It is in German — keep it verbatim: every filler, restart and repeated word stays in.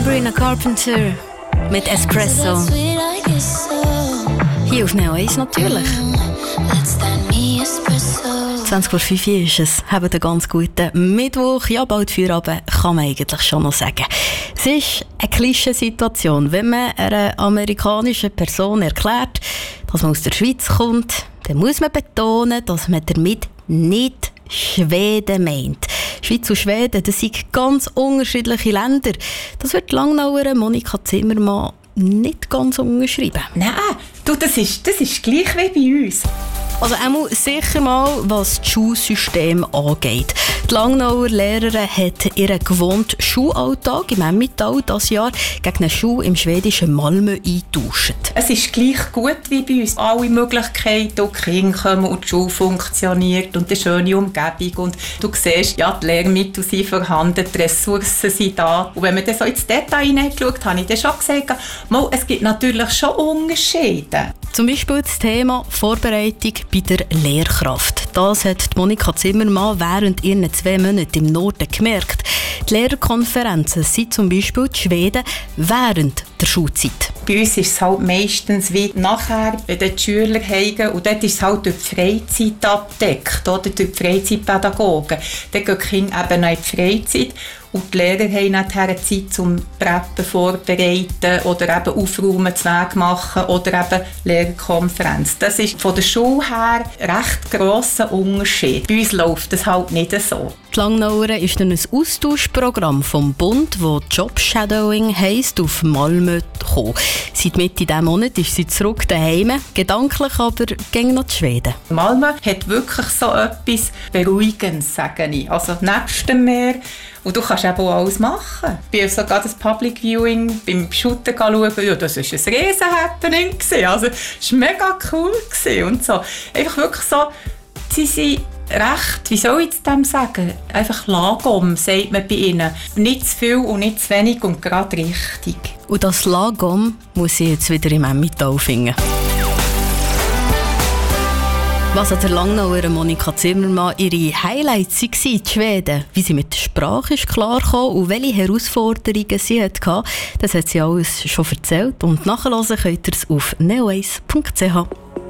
Sabrina Carpenter mit Espresso. Hier auf Neo eins natürlich. zwanzig vor fünf ist es. Haben einen ganz guten Mittwoch. Ja, bald Feierabend kann man eigentlich schon noch sagen. Es ist eine Klischee-Situation. Wenn man einer amerikanischen Person erklärt, dass man aus der Schweiz kommt, dann muss man betonen, dass man damit nicht Schweden meint. Schweiz und Schweden, das sind ganz unterschiedliche Länder. Das wird die Langnauerin Monika Zimmermann nicht ganz unterschreiben. Nein, du, das ist, das ist gleich wie bei uns. Also einmal sicher mal, was das Schulsystem angeht. Die Langnauer Lehrerin hat ihren gewohnten Schulalltag im Emmental dieses Jahr gegen eine Schule im schwedischen Malmö eingetauscht. Es ist gleich gut wie bei uns. Alle Möglichkeiten, die Kinder kommen und die Schule funktioniert und eine schöne Umgebung. Und du siehst, ja, die Lehrmittel sind vorhanden, die Ressourcen sind da. Und wenn man dann so ins Detail hineingeschaut, habe ich dann schon gesagt, mal, es gibt natürlich schon Unterschiede. Zum Beispiel das Thema Vorbereitung bei der Lehrkraft. Das hat Monika Zimmermann während ihren zwei Monaten im Norden gemerkt. Die Lehrerkonferenzen sind zum Beispiel die Schweden während der Schulzeit. Bei uns ist es halt meistens wie nachher, wenn die Schüler heimgehen, und dort ist es halt durch die Freizeit abgedeckt, oder durch die Freizeitpädagogen. Dann gehen die Kinder eben in die Freizeit und die Lehrer haben nachher Zeit zum Preppen vorbereiten oder eben aufräumen, zu Weg machen oder eben Lehrerkonferenz. Das ist von der Schule her ein recht grosser Unterschied. Bei uns läuft das halt nicht so. Die Langnauerin ist dann ein Austauschprogramm vom Bund, das Jobshadowing heisst, auf Malmö gekommen. Seit Mitte dieses Monats ist sie zurück daheim, gedanklich aber ging noch zu Schweden. Malmö hat wirklich so etwas Beruhigendes, sage ich. Also nebst dem Meer. Und du kannst eben auch alles machen. Ich bin sogar das Public Viewing beim Shooten schauen. Ja, das war ein riesen Happening. Also, es war mega cool. Und so. Einfach wirklich so, sie sind recht, wie soll ich dem sagen? Einfach Lagom, sagt man bei ihnen. Nicht zu viel und nicht zu wenig und gerade richtig. Und das Lagom muss ich jetzt wieder im Emmental finden. Was an der Langnauerin Monika Zimmermann ihre Highlights waren in Schweden, wie sie mit der Sprache ist klarkam und welche Herausforderungen sie hatte, das hat sie alles schon erzählt. Und nachhören könnt ihr es auf neo eins punkt c h.